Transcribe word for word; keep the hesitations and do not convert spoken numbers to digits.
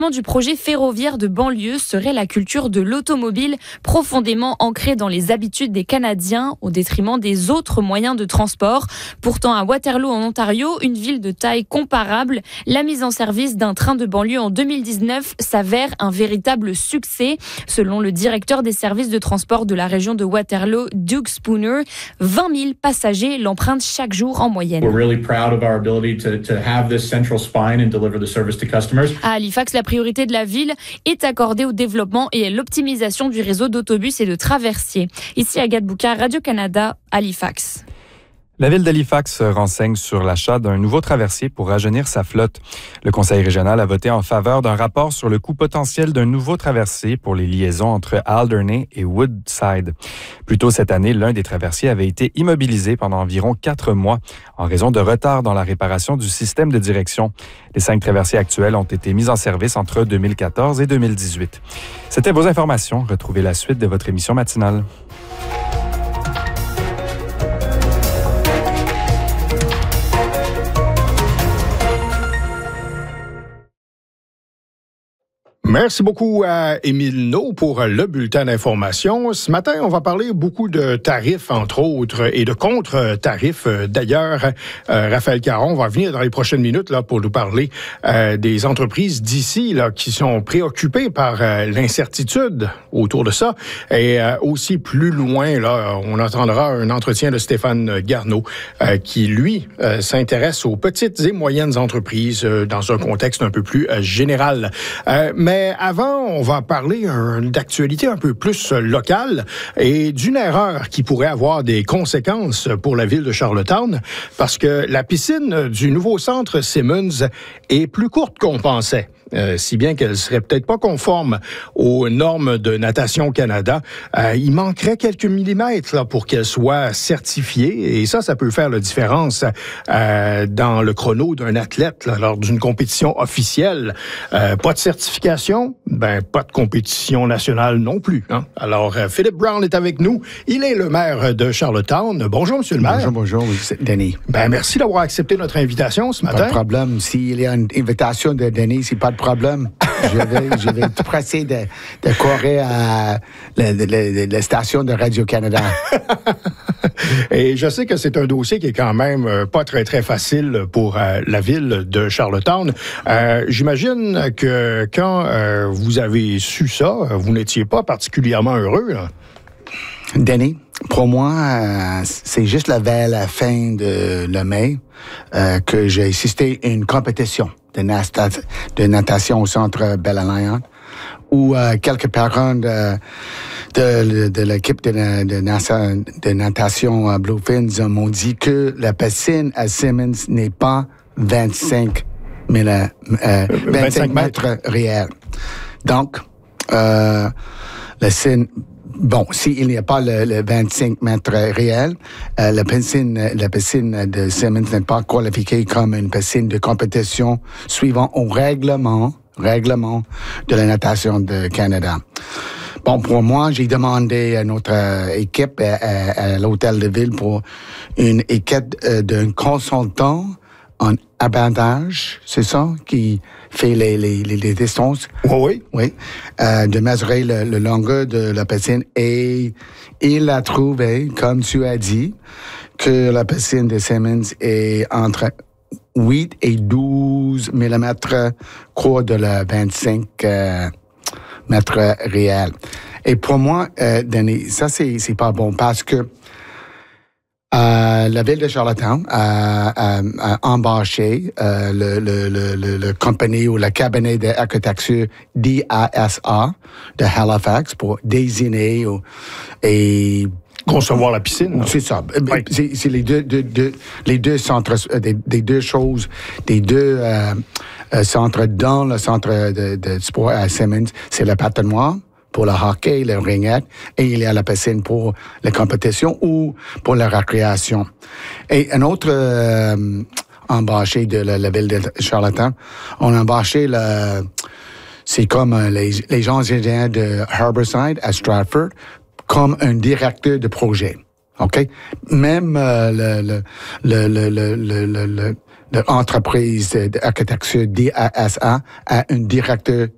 du projet ferroviaire de banlieue serait la culture de l'automobile profondément ancrée dans les habitudes des Canadiens au détriment des autres moyens de transport. Pourtant, à Waterloo en Ontario, une ville de taille comparable, la mise en service d'un train de banlieue en deux mille dix-neuf s'avère un véritable succès. Selon le directeur des services de transport de la région de Waterloo, Doug Spooner, vingt mille passagers l'empruntent chaque jour en moyenne. We're really proud of our ability to, to have this central spine and deliver the service to customers. À Halifax, la priorité de la ville est accordée au développement et à l'optimisation du réseau d'autobus et de traversiers. Ici Agathe Boucard, Radio-Canada, Halifax. La ville d'Halifax se renseigne sur l'achat d'un nouveau traversier pour rajeunir sa flotte. Le conseil régional a voté en faveur d'un rapport sur le coût potentiel d'un nouveau traversier pour les liaisons entre Alderney et Woodside. Plus tôt cette année, l'un des traversiers avait été immobilisé pendant environ quatre mois en raison de retard dans la réparation du système de direction. Les cinq traversiers actuels ont été mis en service entre deux mille quatorze et deux mille dix-huit. C'était vos informations. Retrouvez la suite de votre émission matinale. Merci beaucoup à Émile Naud pour le bulletin d'information. Ce matin, on va parler beaucoup de tarifs, entre autres, et de contre-tarifs. D'ailleurs, euh, Raphaël Caron va venir dans les prochaines minutes là pour nous parler euh, des entreprises d'ici là qui sont préoccupées par euh, l'incertitude autour de ça. Et euh, aussi plus loin, là, on entendra un entretien de Stéphane Garneau euh, qui, lui, euh, s'intéresse aux petites et moyennes entreprises euh, dans un contexte un peu plus euh, général. Euh, mais Mais avant, on va parler euh, d'actualité un peu plus euh, locale et d'une erreur qui pourrait avoir des conséquences pour la ville de Charlottetown parce que la piscine du nouveau centre Simmons est plus courte qu'on pensait. Euh, si bien qu'elle serait peut-être pas conforme aux normes de Natation Canada. Euh, il manquerait quelques millimètres là, pour qu'elle soit certifiée et ça, ça peut faire la différence euh, dans le chrono d'un athlète là, lors d'une compétition officielle. Euh, pas de certification, ben pas de compétition nationale non plus. Hein? Alors, euh, Philippe Brown est avec nous. Il est le maire de Charlottetown. Bonjour, monsieur le maire. Bonjour, bonjour, Denis. Ben merci d'avoir accepté notre invitation ce matin. Pas de problème. S'il y a une invitation de Denis, c'est pas de problème. Je vais, je vais tout presser de, de courir à la, la, la, la station de Radio-Canada. Et je sais que c'est un dossier qui est quand même pas très, très facile pour euh, la ville de Charlottetown. Euh, j'imagine que quand euh, vous avez su ça, vous n'étiez pas particulièrement heureux, là. Denis, pour moi, euh, c'est juste la vers la fin de le mai euh, que j'ai assisté à une compétition de, nata- de natation au centre Belle-Alliance où euh, quelques parents de, de, de l'équipe de, de, de natation uh, Bluefins m'ont dit que la piscine à Simmons n'est pas vingt-cinq, mais la, euh, vingt-cinq mètres réels. Donc, euh, la scène Bon, s'il n'y a pas le, le vingt-cinq mètres réel, euh, la piscine, la piscine de Simmons n'est pas qualifiée comme une piscine de compétition suivant au règlement, règlement de la natation de Canada. Bon, pour moi, j'ai demandé à notre euh, équipe à, à, à l'hôtel de ville pour une équipe euh, d'un consultant en abattage, c'est ça, qui fait les, les, les, les distances. Oui, oui. Oui. Euh, de mesurer le, le longueur de la piscine. Et il a trouvé, comme tu as dit, que la piscine de Simmons est entre huit et douze millimètres cours de la vingt-cinq euh, mètres réels. Et pour moi, euh, Denis, ça, c'est, c'est pas bon parce que Euh, la ville de Charlottetown a, a, a embauché euh, le, le, le, le, le compagnie ou le cabinet d'architecture D A S A de Halifax pour désigner ou, et concevoir la piscine. C'est ça. Oui. C'est, c'est les deux, deux, deux, les deux centres, des, des deux choses, des deux euh, euh, centres dans le centre de, de sport à Simmons. C'est le patinoire pour le hockey, le ringette, et il y a la piscine pour la compétition ou pour la récréation. Et un autre euh, embauché de la, la ville de Charlottetown, on a embauché le, c'est comme les, les gens de Harborside à Stratford, comme un directeur de projet. OK? Même euh, le, le, le, le, le, le, le, le l'entreprise d'architecture D A S A a un directeur